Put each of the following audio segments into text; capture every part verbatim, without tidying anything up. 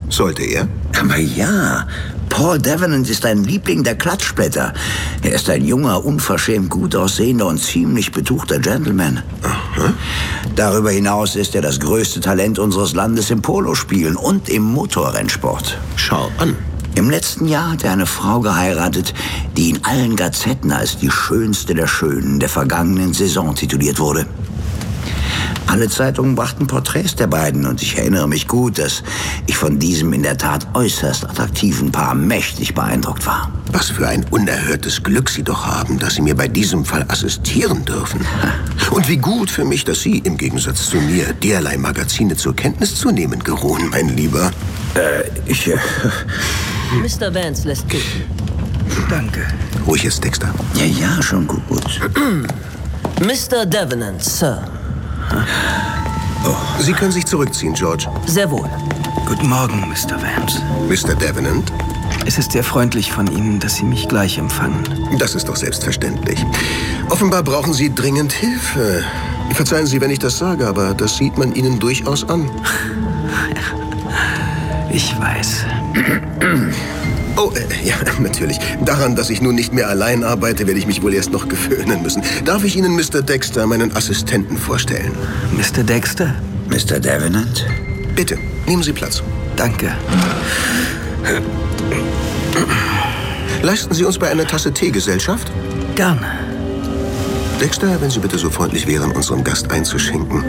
Sollte er? Aber ja, Paul Davenant ist ein Liebling der Klatschblätter. Er ist ein junger, unverschämt gut aussehender und ziemlich betuchter Gentleman. Aha. Darüber hinaus ist er das größte Talent unseres Landes im Polospielen und im Motorrennsport. Schau an. Im letzten Jahr hat er eine Frau geheiratet, die in allen Gazetten als die schönste der Schönen der vergangenen Saison tituliert wurde. Alle Zeitungen brachten Porträts der beiden und ich erinnere mich gut, dass ich von diesem in der Tat äußerst attraktiven Paar mächtig beeindruckt war. Was für ein unerhörtes Glück Sie doch haben, dass Sie mir bei diesem Fall assistieren dürfen. Und wie gut für mich, dass Sie im Gegensatz zu mir derlei Magazine zur Kenntnis zu nehmen geruhen, mein Lieber. Äh, ich... Äh, Mister Vance lässt bitten. Danke. Ruhig jetzt, Dexter. ja, ja, schon gut. Mister Davenant, Sir. Sie können sich zurückziehen, George. Sehr wohl. Guten Morgen, Mister Vance. Mister Davenant? Es ist sehr freundlich von Ihnen, dass Sie mich gleich empfangen. Das ist doch selbstverständlich. Offenbar brauchen Sie dringend Hilfe. Verzeihen Sie, wenn ich das sage, aber das sieht man Ihnen durchaus an. Ich weiß. Oh, äh, ja, natürlich. Daran, dass ich nun nicht mehr allein arbeite, werde ich mich wohl erst noch gewöhnen müssen. Darf ich Ihnen Mister Dexter, meinen Assistenten, vorstellen? Mister Dexter? Mister Davenant? Bitte, nehmen Sie Platz. Danke. Leisten Sie uns bei einer Tasse Tee Gesellschaft? Gerne. Dexter, wenn Sie bitte so freundlich wären, unseren Gast einzuschenken.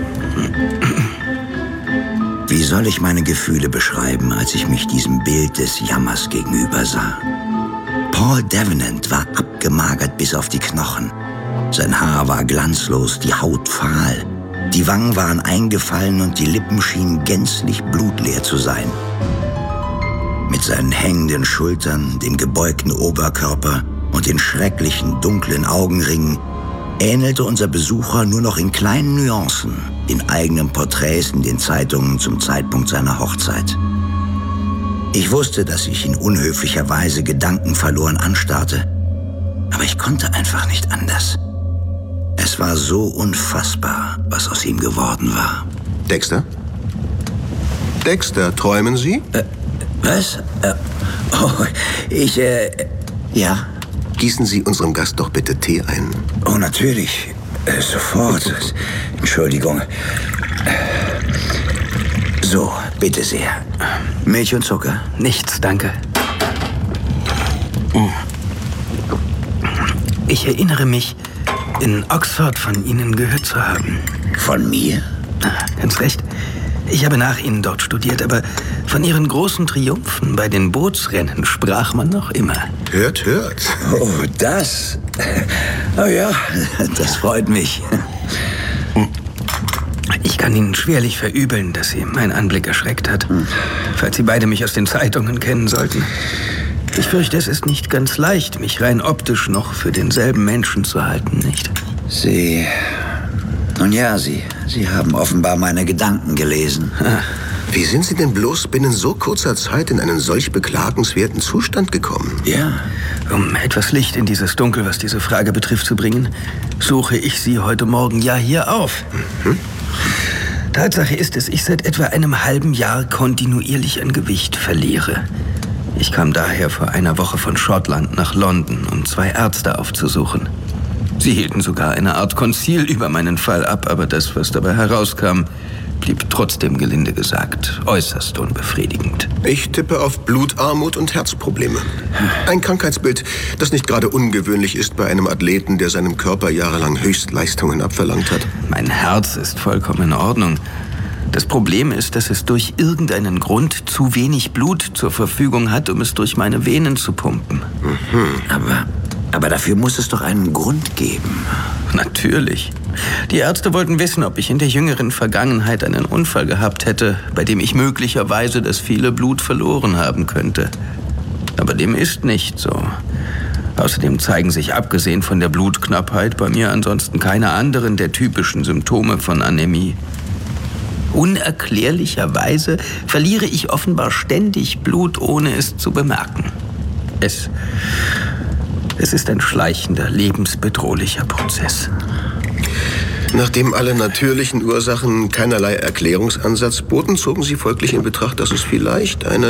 Wie soll ich meine Gefühle beschreiben, als ich mich diesem Bild des Jammers gegenüber sah? Paul Davenant war abgemagert bis auf die Knochen. Sein Haar war glanzlos, die Haut fahl. Die Wangen waren eingefallen und die Lippen schienen gänzlich blutleer zu sein. Mit seinen hängenden Schultern, dem gebeugten Oberkörper und den schrecklichen, dunklen Augenringen ähnelte unser Besucher nur noch in kleinen Nuancen den eigenen Porträts in den Zeitungen zum Zeitpunkt seiner Hochzeit. Ich wusste, dass ich ihn unhöflicherweise gedankenverloren anstarrte, aber ich konnte einfach nicht anders. Es war so unfassbar, was aus ihm geworden war. Dexter? Dexter, träumen Sie? Äh, was? Äh, oh, ich, äh, ja. Gießen Sie unserem Gast doch bitte Tee ein. Oh, natürlich. Äh, sofort. Entschuldigung. So, bitte sehr. Milch und Zucker? Nichts, danke. Ich erinnere mich, in Oxford von Ihnen gehört zu haben. Von mir? Ganz recht. Ich habe nach Ihnen dort studiert, aber von Ihren großen Triumphen bei den Bootsrennen sprach man noch immer. Hört, hört. Oh, das? Oh ja, das freut mich. Ich kann Ihnen schwerlich verübeln, dass Sie mein Anblick erschreckt hat. Falls Sie beide mich aus den Zeitungen kennen sollten. Ich fürchte, es ist nicht ganz leicht, mich rein optisch noch für denselben Menschen zu halten, nicht? Sie... Nun ja, Sie, Sie haben offenbar meine Gedanken gelesen. Wie sind Sie denn bloß binnen so kurzer Zeit in einen solch beklagenswerten Zustand gekommen? Ja. Um etwas Licht in dieses Dunkel, was diese Frage betrifft, zu bringen, suche ich Sie heute Morgen ja hier auf. Mhm. Tatsache ist, dass ich seit etwa einem halben Jahr kontinuierlich an Gewicht verliere. Ich kam daher vor einer Woche von Schottland nach London, um zwei Ärzte aufzusuchen. Sie hielten sogar eine Art Konzil über meinen Fall ab, aber das, was dabei herauskam, blieb trotzdem, gelinde gesagt, äußerst unbefriedigend. Ich tippe auf Blutarmut und Herzprobleme. Ein Krankheitsbild, das nicht gerade ungewöhnlich ist bei einem Athleten, der seinem Körper jahrelang Höchstleistungen abverlangt hat. Mein Herz ist vollkommen in Ordnung. Das Problem ist, dass es durch irgendeinen Grund zu wenig Blut zur Verfügung hat, um es durch meine Venen zu pumpen. Mhm. Aber... Aber dafür muss es doch einen Grund geben. Natürlich. Die Ärzte wollten wissen, ob ich in der jüngeren Vergangenheit einen Unfall gehabt hätte, bei dem ich möglicherweise das viele Blut verloren haben könnte. Aber dem ist nicht so. Außerdem zeigen sich abgesehen von der Blutknappheit bei mir ansonsten keine anderen der typischen Symptome von Anämie. Unerklärlicherweise verliere ich offenbar ständig Blut, ohne es zu bemerken. Es... Es ist ein schleichender, lebensbedrohlicher Prozess. Nachdem alle natürlichen Ursachen keinerlei Erklärungsansatz boten, zogen Sie folglich in Betracht, dass es vielleicht eine